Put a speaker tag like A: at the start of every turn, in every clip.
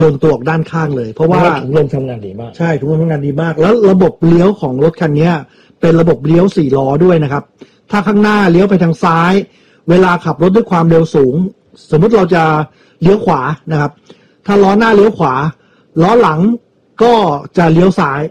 A: โดนตัวออกด้านข้างเลยเพราะว่า
B: ถุงลมทำงานดีมาก
A: ใช่ถุงลมทำงานดีมากแล้วระบบเลี้ยวของรถคันนี้เป็นระบบเลี้ยว4ล้อด้วยนะครับถ้าข้างหน้าเลี้ยวไปทางซ้ายเวลาขับรถด้วยความเร็วสูงสมมุติเราจะเลี้ยวขวานะครับถ้าล้อหน้าเลี้ยวขวาล้อหลังก็จะเลี้ยวซ้าย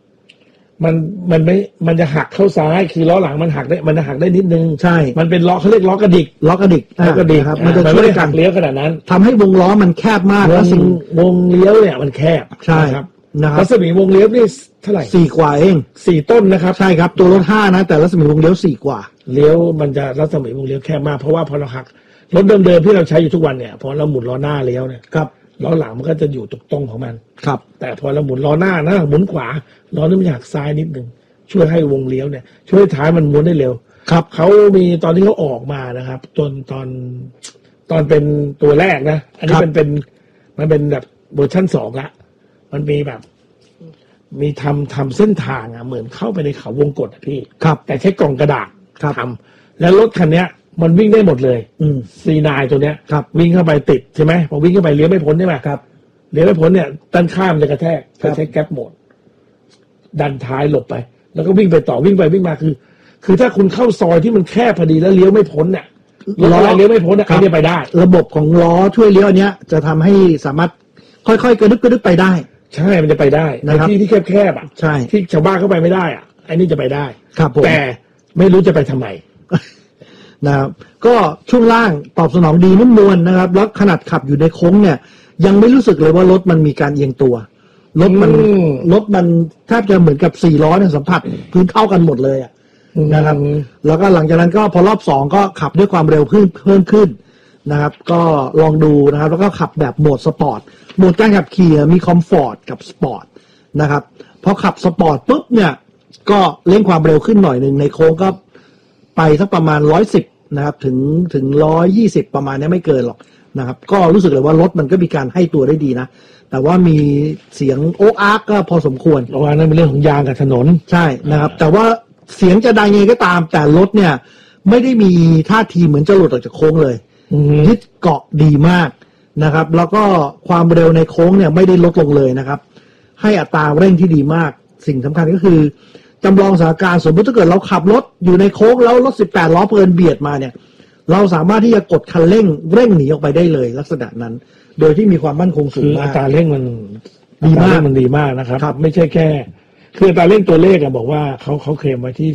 B: มันจะหักเข้าซ้ายคือล้อหลังมันหักได้นิดนึง
A: ใช่
B: มันเป็นล้อเขาเรียกล้อกระดิก
A: ครับมันจะช่วย
B: กันเลี้ยวขนาดนั้น
A: ทำให้วงล้อมันแคบมาก
B: แล้ววงเลี้ยวเนี่ยมันแคบ
A: ใช่ครับ
B: รัศมีวงเลี้ยวนี่เท่าไหร่
A: 4กว่าเอง
B: 4ต้นนะครับ
A: ใช่ครับตัวรถ5นะแต่รัศมีวงเลี้ยว4กว่า
B: เลี้ยวมันจะรัศมีวงเลี้ยวแคบมากเพราะว่าพอเราหักรถเดิมๆที่เราใช้อยู่ทุกวันเนี่ยพอเราหมุนล้อหน้าเลี้ยวเนี่ย
A: ครับ
B: ล้อหลังมันก็จะอยู่ตรงของมัน
A: ครับ
B: แต่พอเราหมุนล้อหน้านะหมุนขวาล้อนี่มันหักซ้ายนิดนึงช่วยให้วงเลี้ยวเนี่ยช่วยท้ายมันม้วนได้เร็ว
A: ครับ
B: เขามีตอนที่เขาออกมานะครับตอนเป็นตัวแรกนะอันนี้มันเป็นแบบเวอร์ชั่น2ละมันมีแบบมีทำเส้นทางเหมือนเข้าไปในเขาวงกตพี่
A: ครับ
B: แต่ใช้กล่องกระดาษทำแล้วรถคันนี้มันวิ่งได้หมดเลยC9ตัวเนี้ยวิ่งเข้าไปติดใช่ไหมพอวิ่งเข้าไปเลี้ยวไม่พ้นใช่ไหม
A: ครับ
B: เลี้ยวไม่พ้นเนี่ยด้านข้ามจะกระแทกใช้แก๊ปโหมดดันท้ายหลบไปแล้วก็วิ่งไปต่อวิ่งไปวิ่งมาคือถ้าคุณเข้าซอยที่มันแคบพอดีแล้วเลี้ยวไม่พ้นเนี่ยล้อเลี้ยวไม่พ้นไอ้นี่ไปได้
A: ระบบของล้อช่วยเลี้ยวอันเนี้ยจะทำให้สามารถค่อยๆกระดึบไปได้
B: ใช่มันจะไปได้ในที่แคบๆอ่ะ
A: ใช่
B: ที่ชาวบ้านเข้าไปไม่ได้อ่ะไอ้นี่จะไปได้
A: ครับ
B: แต่ไม่รู้จะไปทำไม
A: นะครับก็ช่วงล่างตอบสนองดีนุ่มนวลนะครับแล้วขนาดขับอยู่ในโค้งเนี่ยยังไม่รู้สึกเลยว่ารถมันมีการเอียงตัวรถมันแทบจะเหมือนกับ4ล้อเนี่ยสัมผัสพื้นเท่ากันหมดเลยอ่ะนะครับแล้วก็หลังจากนั้นก็พอรอบ2ก็ขับด้วยความเร็วเพิ่มขึ้นนะครับก็ลองดูนะครับแล้วก็ขับแบบโหมดสปอร์ตโหมดการขับขี่มีคอมฟอร์ตกับสปอร์ตนะครับพอขับสปอร์ตปุ๊บเนี่ยก็เร่งความเร็วขึ้นหน่อยนึงในโค้งก็ไปสักประมาณ110นะครับถึง120ประมาณนี้ไม่เกินหรอกนะครับก็รู้สึกเลยว่ารถมันก็มีการให้ตัวได้ดีนะแต่ว่ามีเสียงโอ๊กอาร์กก็พอสมควร
B: เพราะว่านั่นเป็นเรื่องของยางกับถนน
A: ใช่นะครับแต่ว่าเสียงจะดังยังไงก็ตามแต่รถเนี่ยไม่ได้มีท่าทีเหมือนจะหลุดออกจากโค้งเลยยึดเกาะดีมากนะครับแล้วก็ความเร็วในโค้งเนี่ยไม่ได้ลดลงเลยนะครับให้อัตราเร่งที่ดีมากสิ่งสำคัญก็คือจำลองสถานการณ์สมมติถ้าเกิดเราขับรถอยู่ในโค้งแล้วรถ18ล้อเพลินเบียดมาเนี่ยเราสามารถที่จะกดคันเร่งหนีออกไปได้เลยลักษณะนั้นโดยที่มีความมั่นคงสูงมาก
B: อัตราเร่งมันดีมากนะครับไม่ใช่แค่คืออัตราเร่งตัวเลขบอกว่าเขาเคลมไว้ที่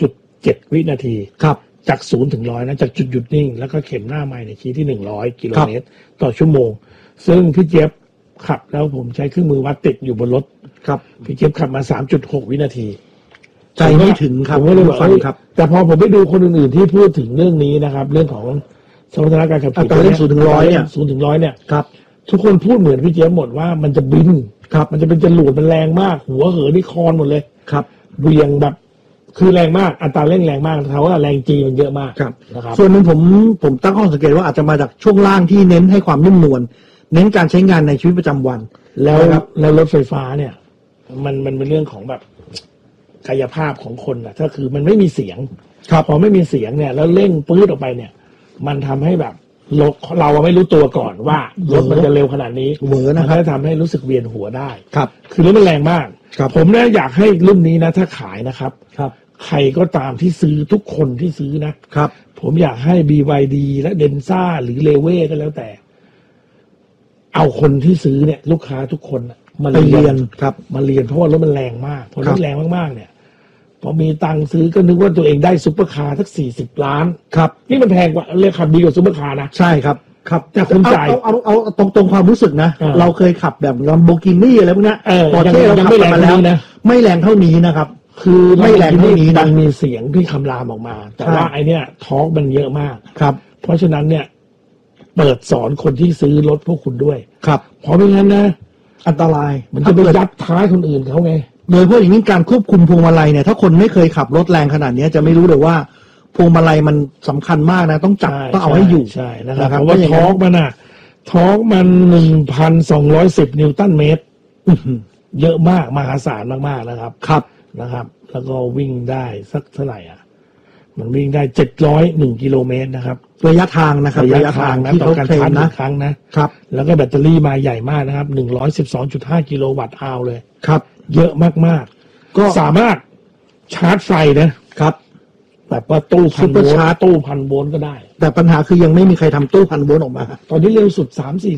B: 2.7 วินาที
A: ครับ
B: จาก0ถึง100นะจากจุดหยุดนิ่งแล้วก็เข็มหน้าไมล์ชี้ที่100กิโลเมตรต่อชั่วโมงซึ่งพี่เจี๊ยบขับแล้วผมใช้เครื่องมือวัดติดอยู่บนรถ
A: ครับ
B: พี่เจี๊ยบขับมา 3.6 วินาที
A: ใจไม่ถึงครับ
B: ผมก็เลยบอกแต่พอผมไปดูคนอื่นๆที่พูดถึงเรื่องนี้นะครับเรื่องของสมรรถนะการขับขี่
A: อัตราเร่ง0ถึง100เนี่ย
B: 0ถึง100เนี่ย
A: ครับ
B: ทุกคนพูดเหมือนพี่เจี๊ยบหมดว่ามันจะบิน
A: ครับ
B: มันจะเป็นจรวดมันแรงมากหัวเหอที่คอนหมดเลย
A: ครับ
B: เบี่ยงแบบคือแรงมากอัตราเร่งแรงมากเขาว่าแรงจีมันเยอะมาก
A: นะครับส่วนหนึ่งผมตั้งข้อสังเกตว่าอาจจะมาจากช่วงล่างที่เน้นให้ความนุ่มนวลเน้นการใช้งานในชีวิตประจำวัน
B: แล้วรถไฟฟ้าเนี่ยมันเป็นเรื่องของแบบกายภาพของคนนะถ้าคือมันไม่มีเสียงพอไม่มีเสียงเนี่ยแล้วเร่งปื๊ดออกไปเนี่ยมันทำให้แบบเราไม่รู้ตัวก่อนว่ารถมันจะเร็วขนาดนี้
A: มัน
B: จะทำให้รู้สึกเวียนหัวได้
A: ครับ
B: คือรถมันแรงมากผมเนี่ยอยากให้รุ่นนี้นะถ้าขายนะครับใครก็ตามที่ซื้อทุกคนที่ซื้อนะครับผมอยากให้ BYD และเดนซ่าหรือเลเว่ก็แล้วแต่เอาคนที่ซื้อเนี่ยลูกค้าทุกคนมาเรียน
A: ครับ
B: มาเรียนเพราะว่ารถมันแรงมากพอรถแรงมากๆเนี่ยพอมีตังค์ซื้อก็นึกว่าตัวเองได้ซุปเปอร์คาร์สัก40 ล้าน
A: ครับ
B: นี่มันแพงกว่าเรียกขับดีกว่าซุปเปอร์คาร์นะ
A: ใช่ครับ
B: แต่คุณจ่าย
A: เอาตรงความรู้สึกนะเราเคยขับแบบ Lamborghini อะไรพวกนี้
B: ปอร์เช่เราขับมาแล้วนะ
A: ไม่แรงเท่านี้นะครับ
B: คือไม่แรงเท่านี้มันมีเสียงที่คำรามออกมาแต่ว่าไอเนี้ยทอร์กมันเยอะมาก
A: ครับ
B: เพราะฉะนั้นเนี่ยเปิดสอนคนที่ซื้อรถพวกคุณด้วย
A: ครับ
B: เพราะไม่งั้นนะ
A: อันตราย
B: มันจะไปยัดท้ายคนอื่นเขาไง
A: โดยเฉพาะอย่างนี้การควบคุมพวงมาลัยเนี่ยถ้าคนไม่เคยขับรถแรงขนาดนี้จะไม่รู้เลยว่าพวงมาลัยมันสำคัญมากนะต้องจับต้องเอาให้อยู่
B: ใช่นะครับเพราะว่าทอร์กมัน 1,210 นิวตันเมตรเยอะมากมหาศาลมากๆนะครับ
A: ครับ
B: นะครับแล้วก็วิ่งได้สักเท่าไหร่มันวิ่งได้701กิโลเมตรนะครับ
A: ระยะทางนะครับ
B: ระยะทางนะต่อการชาร์จ1ครั้งนะครับแล้วก็แบตเตอรี่มาใหญ่มากนะครับ112.5กิโลวัตต์อาวเลย
A: ครับ
B: เยอะมากๆก็สามารถชาร์จไฟนะครับแบบว่าตู้พันโวลต์ตู้พันโวลต์ก็ได้
A: แต่ปัญหาคือยังไม่มีใครทำตู้พันโวลต์ออกมา
B: ตอนนี้เร็วสุด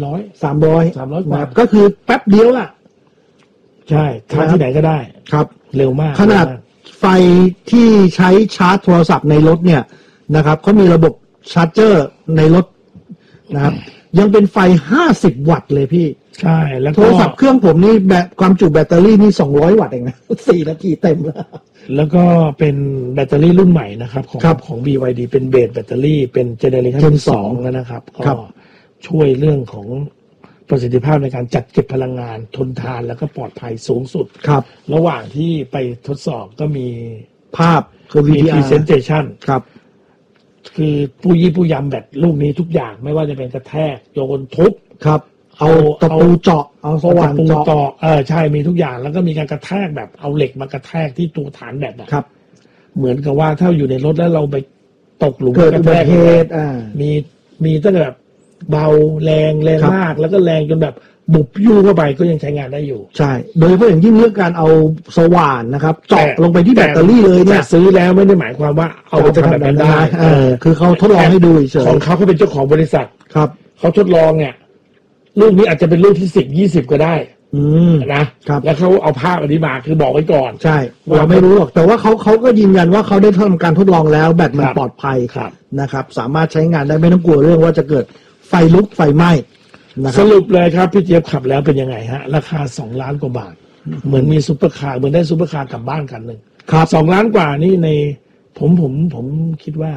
B: 300กว่า
A: ก็คือแป๊บเดียวล่ะ
B: ใช่ชาร์จที่ไหนก็ได้
A: ครับ
B: เร็วมาก
A: ขนาดไฟที่ใช้ชาร์จโทรศัพท์ในรถเนี่ยนะครับเขามีระบบชาร์จเจอร์ในรถนะครับยังเป็นไฟ50วัตต์เลยพี่
B: ใช่แล้ว
A: โทรศัพท์เครื่องผมนี่ความจุแบตเตอรี่นี่200วัตต์เองนะ4นาทีเต็ม
B: แล้วก็เป็นแบตเตอรี่รุ่นใหม่นะครับของ BYD เป็นเบสแบตเตอรี่เป็นเจเนอเรชัน2แล้วนะครับก็ช่วยเรื่องของประสิทธิภาพในการจัดเก็บพลังงานทนทานแล้วก็ปลอดภัยสูงสุด
A: ครับ
B: ระหว่างที่ไปทดสอบก็มี
A: ภาพ
B: มี presentation
A: ครับ
B: คือผู้ยี่ผู้ยำแบตลูกนี้ทุกอย่างไม่ว่าจะเป็นกระแทกโยนทุบ
A: ครับเอาตะปูเจาะเอาสว่านเจาะ
B: ใช่มีทุกอย่างแล้วก็มีการกระแทกแบบเอาเหล็กมากระแทกที่ตัวฐานแบต
A: ครับ
B: เหมือนกับว่าถ้าอยู่ในรถแล้วเราไปตกหลุม
A: กระแทก
B: มีตั้งแบบเบาแรงมากแล้วก็แรงจนแบบบุบยู่เข้าไปก็ยังใช้งานได้อยู่
A: ใช่โดยเฉพาะอย่างยิ่งเรื่องการเอาสว่านนะครับเจาะลงไปที่แบตเตอรี่เลยเนี่ย
B: ซื้อแล้วไม่ได้หมายความว่าเอาไปทำแบบนั้นได้
A: คือเขาทดลองให้ดูเฉย
B: ของเขาเป็นเจ้าของบริษัท
A: ครับ
B: เขาทดลองเนี่ยลูกนี้อาจจะเป็นลูกที่10-20ก็ได้นะครับแล้วเขาเอาภาพอันนี้มาคือบอกไว้ก่อน
A: ใช่เราไม่รู้หรอกแต่ว่าเขาก็ยืนยันว่าเขาได้ทำการทดลองแล้วแบตมันปลอดภัยนะครับสามารถใช้งานได้ไม่ต้องกลัวเรื่องว่าจะเกิดไฟลุกไฟไหม้
B: สรุปเลยครับพี่เจี๊ยบขับแล้วเป็นยังไงฮะราคา2 ล้านกว่าบาทเหมือนมีซุปเปอร์คาร์เหมือนได้ซุปเปอร์คาร์กลับบ้านกันหนึ่ง
A: ครับ
B: 2 ล้านกว่านี่ในผมคิดว่า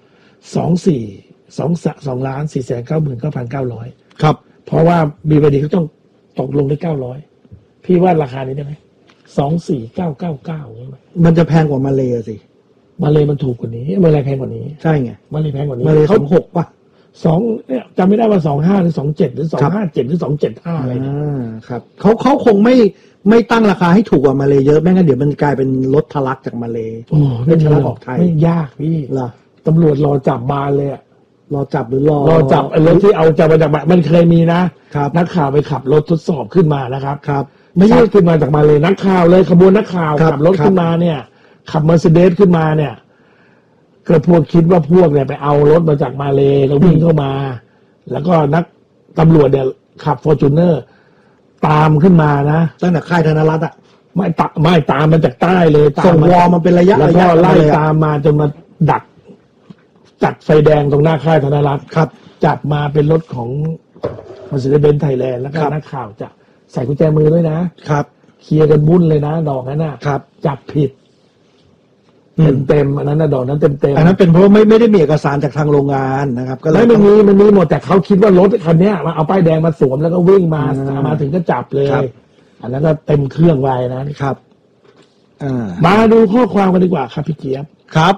B: 2,499,900
A: ครับ
B: เพราะว่าBYDเขาต้องตกลงได้900พี่ว่าราคานี้ได้ไหม24,999ใช่ไหม
A: มันจะแพงกว่ามาเลสิ
B: มาเลมันถูกกว่านี้มาเลแพงกว่านี้
A: ใช่ไง
B: มาเลแพงกว่านี้
A: มาเล26ป่ะ
B: เนี่ยจำไม่ได้ว่า25หรือ27หรือ257หรือ275อะไร
A: ครับเขาคงไม่ตั้งราคาให้ถูกกว่ามาเลเยอะไม่งั้นเดี๋ยวมันกลายเป็นรถทะลักจากมาเล
B: ไม่ทะลักออกไทยไม่ยากพี่ตำรวจรอจับบานเลย
A: รอจับหรือ
B: รอจับรถที่เอาจับมาจากมันเคยมีนะนักข่าวไปขับรถทดสอบขึ้นมานะครับไม่ใช่ขึ้นมาจากมาเลยนักข่าวเลยขบวนนักข่าวขับรถขึ้นมาเนี่ยขับ Mercedes ขึ้นมาเนี่ยก็พวกคิดว่าพวกเนี่ยไปเอารถมาจากมาเลแล้ววิ่งเข้ามาแล้วก็นักตำรวจเนี่ยขับ Fortuner ตามขึ้นมานะ
A: ตั้งแต่ค่ายธนรัตน์
B: ไม่ตามมาจากใต้เลย
A: ส่งวอมันเป็นระยะ
B: แล้วก็ไล่ตามมาจนมาดักจัดไฟแดงตรงหน้าค่ายธนรัตน์
A: ครับ
B: จับมาเป็นรถของ Mercedes-Benz Thailand แล้วก็นักข่าวจะใส่กุญแจมือด้วยนะครับเคลียร์กันบุ้นเลยนะดอกนั้น
A: นะครับ
B: จับผิดเต็มอันนั้นนะดอกนั้นเต็ม
A: อันนั้นเป็นเพราะไม่ได้มีเอกสารจากทางโรงงานนะครับ
B: ก็เลยมันมีหมดแต่เขาคิดว่ารถคันนี้มาเอาป้ายแดงมาสวมแล้วก็วิ่งมาถึงก็จับเลยอันนั้นก็เต็มเครื่องไว้
A: นะครับ
B: มาดูข้อความกันดีกว่าครับพี่เจี๊ยบ
A: ครับ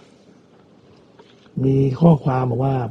B: มีข้อความบอกว่า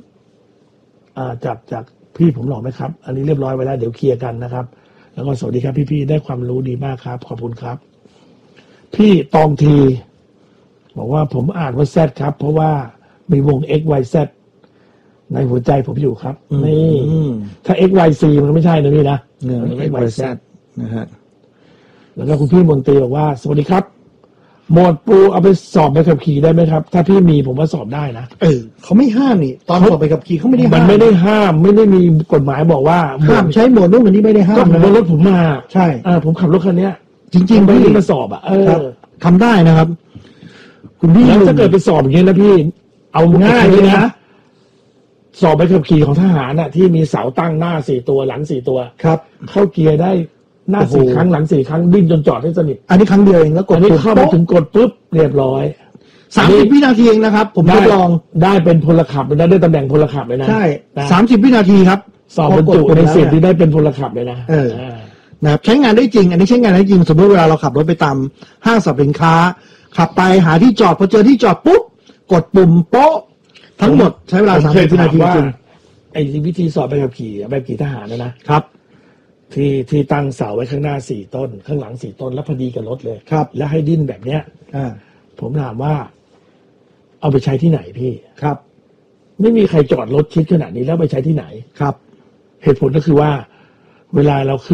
B: จากพี่ผมหล่อไหมครับอันนี้เรียบร้อยไว้แล้วเดี๋ยวเคลียร์กันนะครับแล้วก็สวัสดีครับพี่ๆได้ความรู้ดีมากครับขอบคุณครับพี่ตองทีบอกว่าผมอ่านว่า Z ครับเพราะว่ามีวง XYZ ในหัวใจผมอยู่ครับนี่ถ้า XYC มันไม่ใช่นะพี่นะ
A: XYZ นะฮะ
B: แล้วก็คุณพี่มนตรีบอกว่าสวัสดีครับโหมดปูเอาไปสอบใบขับขี่ได้ไหมครับถ้าพี่มีผมว่าสอบได้นะ
A: เขาไม่ห้ามนี่ตอนสอบใบขับขี่เขาไม่ได้ห้าม
B: มันไม่ได้ห้ามไม่ได้มีกฎหมายบอกว่า
A: ห้ามใช้โหมดนู้นมันนี่ไม่ได้ห้าม
B: นะรถผมมา
A: ใช่
B: ผมขับรถคันนี้
A: จริงๆ
B: พี่มาสอบ
A: ทำได้นะครับ
B: คุณพี่ถ้าเกิดไปสอบอย่างนี้นะพี่เอาง่ายเลยนะสอบใบขับขี่ของทหารน่ะที่มีเสาตั้งหน้า4 ตัวหลัง4 ตัว
A: ครับ
B: เข้าเกียร์ได้หน้า4 ครั้งหลัง4 ครั้งดิ้นจนจอดให้สนิท
A: อันนี้ครั้งเดียวเองแล้วกด
B: เข้ามาถึงกดปุ๊บเรียบร้อย
A: 30 วินาทีเองนะครับผมทดลอง
B: ได้เป็นพลขับเลยนะได้ตำแหน่งพลขับเลยนะ
A: ใช่30 วินาทีครับ
B: สอบบรรจุในสิ่งที่ได้เป็นพลขับเลยนะ
A: นะครับใช้งานได้จริงอันนี้ใช้งานได้จริงสมมติเวลาเราขับรถไปตามห้างสรรพสินค้าขับไปหาที่จอดพอเจอที่จอดปุ๊บกดปุ่มโป๊ะทั้งหมดใช้เวลา30 วินาทีจริง
B: ไอ้วิธีสอบใบขับขี่ทหารนะครับที่ตั้งเสาไว้ข้างหน้า4 ต้นข้างหลัง4 ต้นแล้วพอดีกับรถเลย
A: ครับ
B: แล้วให้ดิ้นแบบเนี้ยผมถามว่าเอาไปใช้ที่ไหนพี่
A: ครับ
B: ไม่มีใครจอดรถชิดขนาดนี้แล้วไปใช้ที่ไหน
A: ครับ
B: เหตุผลก็คือว่าเวลาเราขึ้น